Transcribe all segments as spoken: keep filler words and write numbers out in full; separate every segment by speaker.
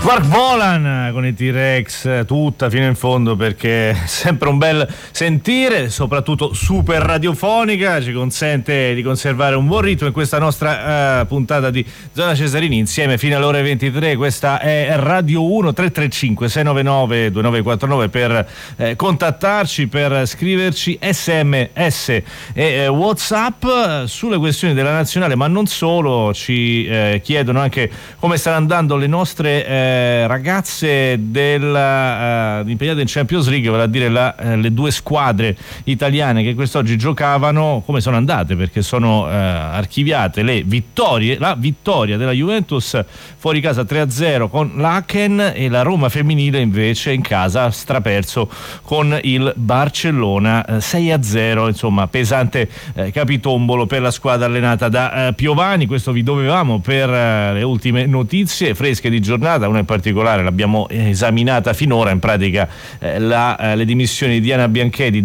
Speaker 1: Mark Bolan con i T-Rex tutta fino in fondo, perché è sempre un bel sentire, soprattutto super radiofonica, ci consente di conservare un buon ritmo in questa nostra uh, puntata di Zona Cesarini insieme fino alle ore ventitré. Questa è Radio uno. Tre tre cinque sei nove nove due nove quattro nove per eh, contattarci, per scriverci sms e eh, WhatsApp sulle questioni della nazionale, ma non solo. Ci eh, chiedono anche come stanno andando le nostre eh, ragazze della, uh, impegnate in Champions League, vale a dire la, uh, le due squadre italiane che quest'oggi giocavano, come sono andate, perché sono uh, archiviate le vittorie. La vittoria della Juventus fuori casa tre a zero con l'Aken, e la Roma femminile invece in casa ha straperso con il Barcellona uh, sei a zero, insomma pesante uh, capitombolo per la squadra allenata da uh, Piovani. Questo vi dovevamo per uh, le ultime notizie fresche di giornata. Una in particolare l'abbiamo esaminata finora, in pratica eh, la, eh, le dimissioni di Diana Bianchedi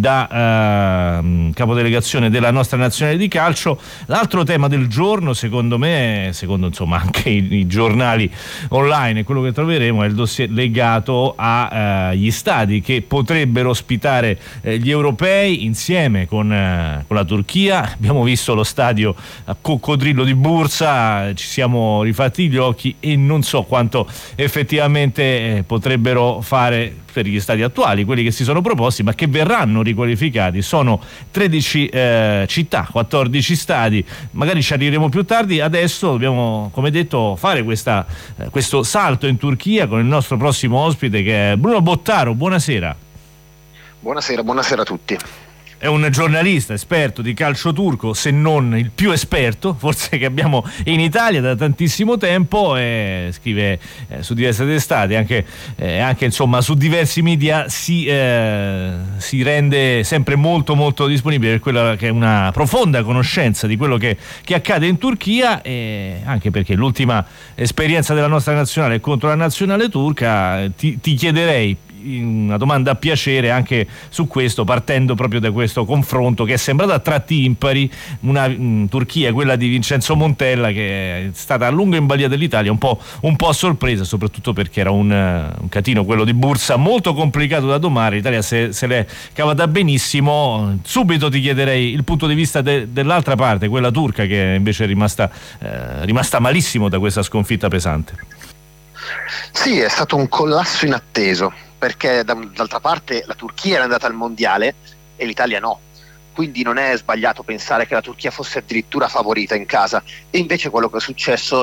Speaker 1: da eh, capodelegazione della nostra nazionale di calcio. L'altro tema del giorno, secondo me, secondo insomma anche i, i giornali online, e quello che troveremo è il dossier legato agli eh, stadi che potrebbero ospitare eh, gli europei insieme con, eh, con la Turchia. Abbiamo visto lo stadio a Coccodrillo di Bursa, ci siamo rifatti gli occhi e non so quanto effettivamente eh, potrebbero fare per gli stadi attuali, quelli che si sono proposti ma che verranno riqualificati. Sono tredici eh, città, quattordici stadi, magari ci arriveremo più tardi. Adesso dobbiamo, come detto, fare questa, eh, questo salto in Turchia con il nostro prossimo ospite, che è Bruno Bottaro. Buonasera.
Speaker 2: Buonasera, buonasera a tutti.
Speaker 1: È un giornalista esperto di calcio turco, se non il più esperto forse che abbiamo in Italia da tantissimo tempo, e scrive eh, su diverse testate, anche, eh, anche insomma su diversi media. Si, eh, si rende sempre molto molto disponibile per quella che è una profonda conoscenza di quello che, che accade in Turchia, e anche perché l'ultima esperienza della nostra nazionale è contro la nazionale turca. Ti, ti chiederei una domanda a piacere anche su questo, partendo proprio da questo confronto che è sembrato a tratti impari. Una mh, Turchia, quella di Vincenzo Montella, che è stata a lungo in balia dell'Italia, un po', un po' a sorpresa, soprattutto perché era un, un catino, quello di Bursa, molto complicato da domare. L'Italia se, se l'è cavata benissimo. Subito ti chiederei il punto di vista de, dell'altra parte, quella turca, che invece è rimasta, eh, rimasta malissimo da questa sconfitta pesante.
Speaker 2: Sì, è stato un collasso inatteso, perché da, d'altra parte la Turchia era andata al mondiale e l'Italia no, quindi non è sbagliato pensare che la Turchia fosse addirittura favorita in casa, e invece quello che è successo